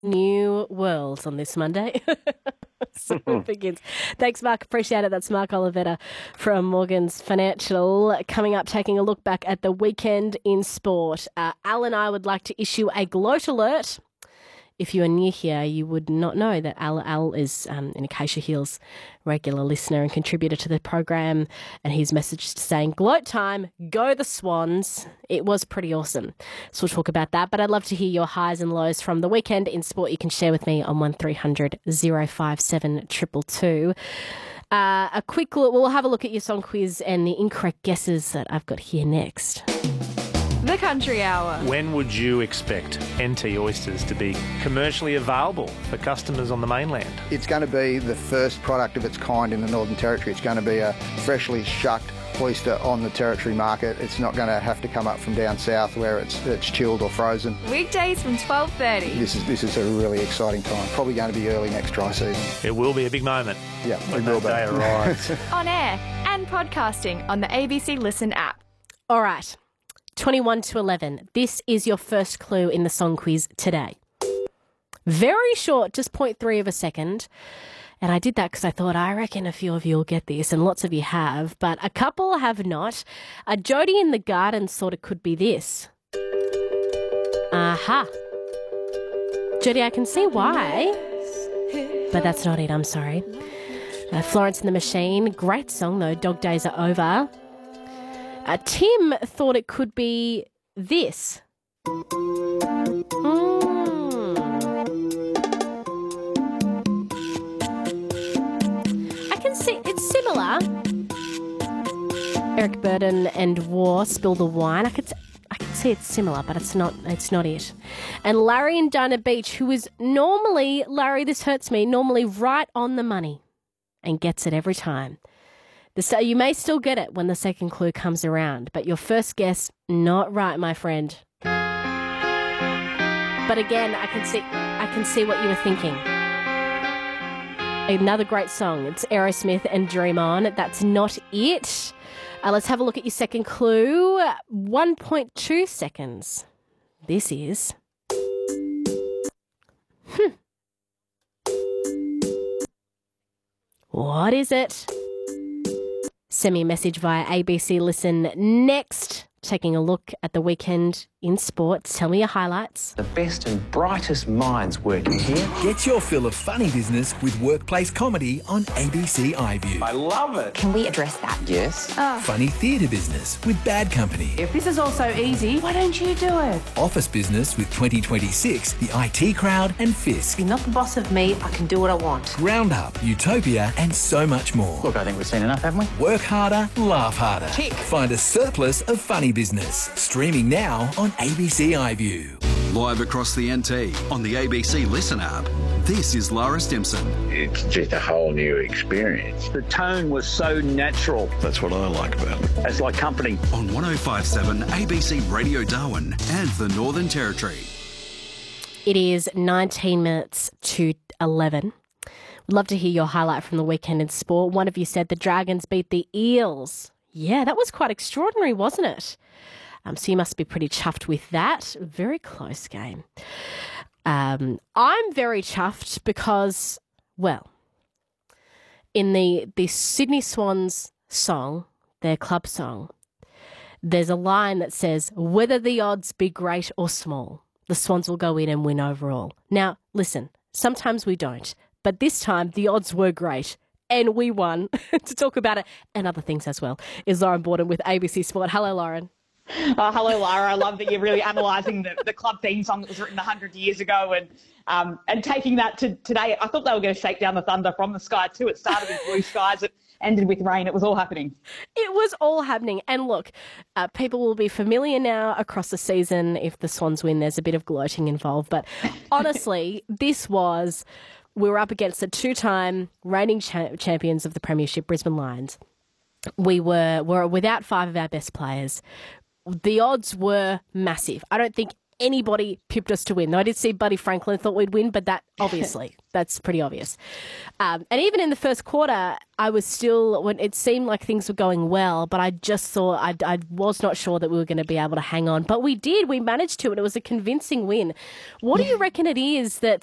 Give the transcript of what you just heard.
New world on this Monday. So it begins. Thanks, Mark. Appreciate it. That's Mark Olivetta from Morgans Financial. Coming up, taking a look back at the weekend in sport. Al and I would like to issue a gloat alert. If you are new here, you would not know that Al is an Acacia Hills regular listener and contributor to the program, and his message is saying, gloat time, go the Swans. It was pretty awesome. So we'll talk about that, but I'd love to hear your highs and lows from the weekend in sport. You can share with me on 1300 057 222. A quick look, we'll have a look at your song quiz and the incorrect guesses that I've got here next. The Country Hour. When would you expect NT oysters to be commercially available for customers on the mainland? It's going to be the first product of its kind in the Northern Territory. It's going to be a freshly shucked oyster on the Territory market. It's not going to have to come up from down south where it's chilled or frozen. Weekdays from 12:30. This is a really exciting time. Probably going to be early next dry season. It will be a big moment. Yeah, when it will that day be. arrives. On air and podcasting on the ABC Listen app. All right. 21 to 11. This is your first clue in the song quiz today. Very short, just 0.3 of a second. And I did that because I thought, I reckon a few of you will get this, and lots of you have, but a couple have not. Jody in the Garden sort of could be this. Aha. Jody, I can see why, but that's not it, I'm sorry. Florence and the Machine, great song though, Dog Days Are Over. Tim thought it could be this. I can see it's similar. Eric Burden and War, Spill the Wine. I can see it's similar, but it's not it. And Larry and Dinah Beach, who is normally, Larry, this hurts me, normally right on the money and gets it every time. You may still get it when the second clue comes around, but your first guess, not right, my friend. But again, I can see what you were thinking. Another great song. It's Aerosmith and Dream On. That's not it. Let's have a look at your second clue. 1.2 seconds. This is... What is it? Send me a message via ABC Listen next. Taking a look at the weekend in sports. Tell me your highlights. The best and brightest minds working here. Get your fill of funny business with workplace comedy on ABC iView. I love it. Can we address that? Yes. Funny theatre business with Bad Company. If this is all so easy, why don't you do it? Office business with 2026, the IT Crowd and Fisk. You're not the boss of me. I can do what I want. Roundup, Utopia and so much more. Look, I think we've seen enough, haven't we? Work harder, laugh harder. Tick. Find a surplus of funny business. Streaming now on ABC iView. Live across the NT on the ABC Listen app. This is Lara Stimson. It's just a whole new experience. The tone was so natural. That's what I like about it. It's like company. On 1057 ABC Radio Darwin and the Northern Territory. It is 19 minutes to 11. Would love to hear your highlight from the weekend in sport. One of you said the Dragons beat the Eels. Yeah, that was quite extraordinary, wasn't it? So you must be pretty chuffed with that. Very close game. I'm very chuffed because, well, in the Sydney Swans song, their club song, there's a line that says, whether the odds be great or small, the Swans will go in and win overall. Now, listen, sometimes we don't, but this time the odds were great. And we won. To talk about it and other things as well is Lauren Borden with ABC Sport. Hello, Lauren. Hello, Lara. I love that you're really analysing the club theme song that was written 100 years ago and taking that to today. I thought they were going to shake down the thunder from the sky too. It started with blue skies. It ended with rain. It was all happening. It was all happening. And look, people will be familiar now across the season. If the Swans win, there's a bit of gloating involved. But honestly, we were up against the two-time reigning champions of the Premiership, Brisbane Lions. We were without five of our best players. The odds were massive. I don't think anybody pipped us to win. Though I did see Buddy Franklin thought we'd win, but that obviously, that's pretty obvious. And even in the first quarter, I was still, when it seemed like things were going well, but I just thought, I was not sure that we were going to be able to hang on. But we did. We managed to, and it was a convincing win. What do you reckon it is that